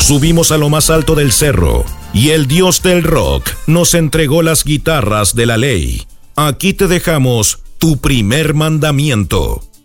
Subimos a lo más alto del cerro y el Dios del rock nos entregó las guitarras de la ley. Aquí te dejamos tu primer mandamiento.